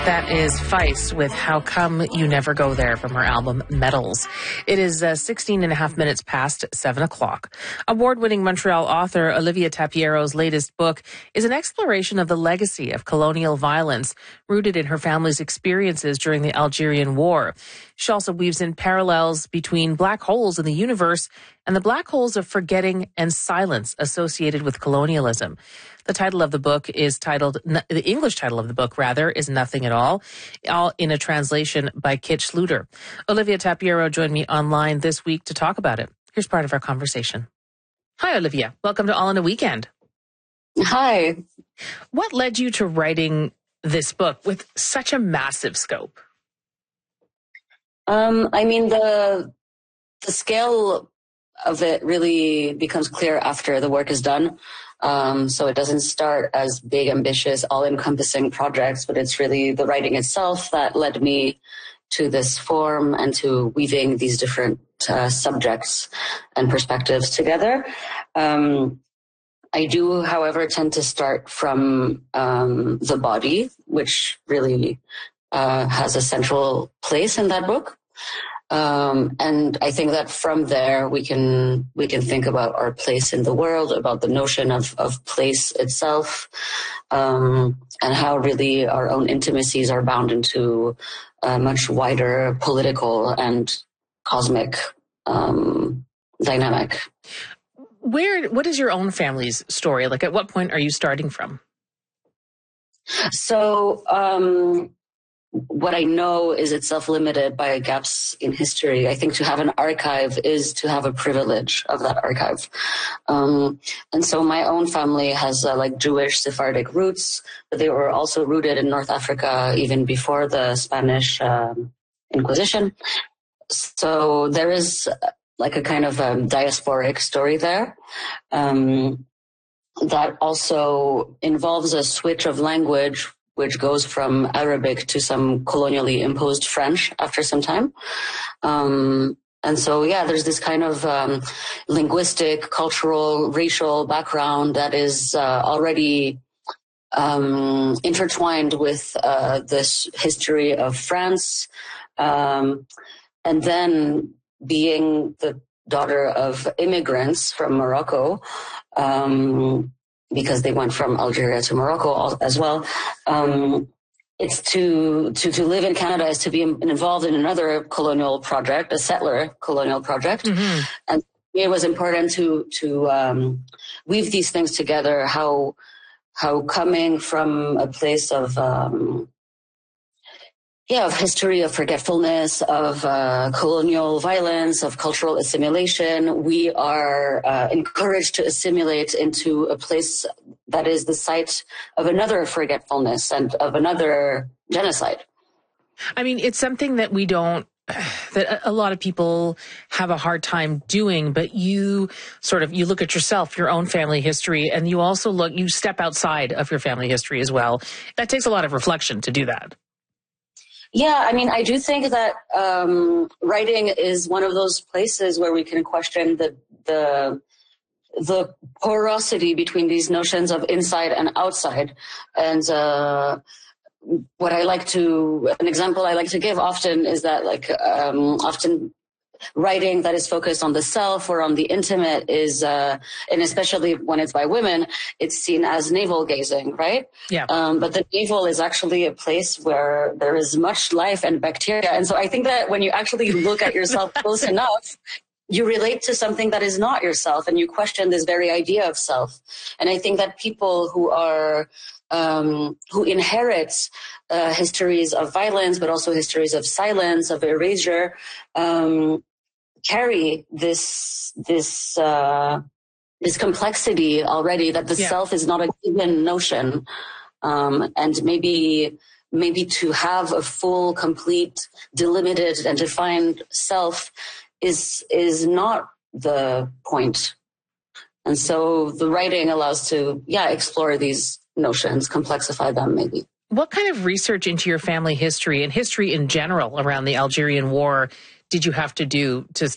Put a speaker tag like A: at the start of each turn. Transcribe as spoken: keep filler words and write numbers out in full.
A: That is Feist with How Come You Never Go There from her album Metals. It is uh, sixteen and a half minutes past seven o'clock. Award-winning Montreal author Olivia Tapiero's latest book is an exploration of the legacy of colonial violence rooted in her family's experiences during the Algerian War. She also weaves in parallels between black holes in the universe and the black holes of forgetting and silence associated with colonialism. The title of the book is titled, the English title of the book, rather, is Nothing at All, all in a translation by Kit Schluter. Olivia Tapiero joined me online this week to talk about it. Here's part of our conversation. Hi, Olivia. Welcome to All in a Weekend.
B: Hi.
A: What led you to writing this book with such a massive scope?
B: Um, I mean, the the scale of it really becomes clear after the work is done. Um, so it doesn't start as big, ambitious, all-encompassing projects, but it's really the writing itself that led me to this form and to weaving these different uh, subjects and perspectives together. Um, I do, however, tend to start from um, the body, which really uh, has a central place in that book. Um, and I think that from there we can we can think about our place in the world, about the notion of, of place itself, um, and how really our own intimacies are bound into a much wider political and cosmic um, dynamic.
A: Where what is your own family's story? Like, at what point are you starting from?
B: So. Um, What I know is itself limited by gaps in history. I think to have an archive is to have a privilege of that archive. Um, and so my own family has uh, like Jewish Sephardic roots, but they were also rooted in North Africa even before the Spanish um, Inquisition. So there is like a kind of um, diasporic story there. Um, that also involves a switch of language, which goes from Arabic to some colonially imposed French after some time. Um, and so, yeah, there's this kind of um, linguistic, cultural, racial background that is uh, already um, intertwined with uh, this history of France. Um, and then being the daughter of immigrants from Morocco, um, because they went from Algeria to Morocco as well. Um, it's to, to, to live in Canada is to be involved in another colonial project, a settler colonial project. Mm-hmm. And it was important to, to, um, weave these things together, how, how coming from a place of, um, yeah, of history, of forgetfulness, of uh, colonial violence, of cultural assimilation, we are uh, encouraged to assimilate into a place that is the site of another forgetfulness and of another genocide.
A: I mean, it's something that we don't, that a lot of people have a hard time doing, but you sort of, you look at yourself, your own family history, and you also look, you step outside of your family history as well. That takes a lot of reflection to do that.
B: Yeah, I mean, I do think that um, writing is one of those places where we can question the the the porosity between these notions of inside and outside. And uh, what I like to, an example I like to give often is that, like, um, often writing that is focused on the self or on the intimate is, uh, and especially when it's by women, it's seen as navel gazing, right?
A: Yeah.
B: Um, but the navel is actually a place where there is much life and bacteria. And so I think that when you actually look at yourself close enough, you relate to something that is not yourself and you question this very idea of self. And I think that people who are, um, who inherit uh, histories of violence, but also histories of silence, of erasure, um, carry this this uh, this complexity already. That the yeah. self is not a given notion, um, and maybe maybe to have a full, complete, delimited, and defined self is is not the point. And so the writing allows to yeah explore these notions, complexify them maybe.
A: What kind of research into your family history and history in general around the Algerian War did you have to do to